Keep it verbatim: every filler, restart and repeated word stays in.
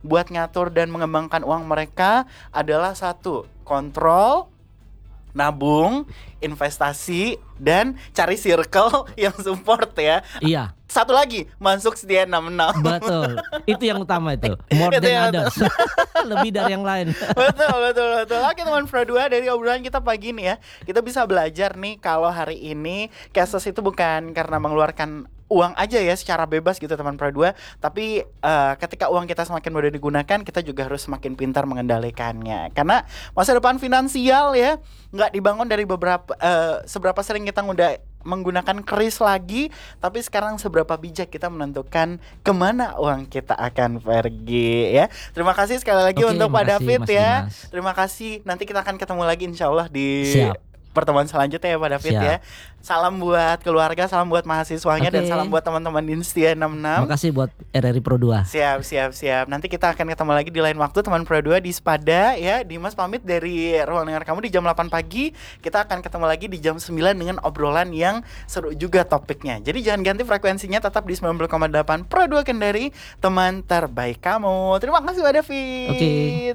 buat ngatur dan mengembangkan uang mereka adalah satu, kontrol, nabung, investasi, dan cari circle yang support ya. Iya. Satu lagi, masuk setia enam enam. Betul. Itu yang utama itu. More Itu than yang others. Lebih dari yang lain. Betul, betul, betul. Oke teman Pro dua, dari obrolan kita pagi ini ya, kita bisa belajar nih kalau hari ini cashless itu bukan karena mengeluarkan uang aja ya secara bebas gitu teman Pro dua, tapi uh, ketika uang kita semakin mudah digunakan, kita juga harus semakin pintar mengendalikannya. Karena masa depan finansial ya nggak dibangun dari beberapa uh, seberapa sering kita udah menggunakan kris lagi, tapi sekarang seberapa bijak kita menentukan kemana uang kita akan pergi ya. Terima kasih sekali lagi Oke, untuk Pak makasih, David Mas ya. Dimas. Terima kasih. Nanti kita akan ketemu lagi insya Allah di Siap. pertemuan selanjutnya ya Pak David Siap. ya. Salam buat keluarga, salam buat mahasiswanya, Oke. dan salam buat teman-teman di Setia enam enam. Makasih buat R R I Pro dua. Siap, siap, siap. Nanti kita akan ketemu lagi di lain waktu teman Pro dua di Spada ya. Dimas pamit dari ruang dengar kamu di jam delapan pagi. Kita akan ketemu lagi di jam sembilan dengan obrolan yang seru juga topiknya. Jadi jangan ganti frekuensinya, tetap di sembilan puluh koma delapan Pro dua Kendari, teman terbaik kamu. Terima kasih Pak David. Oke.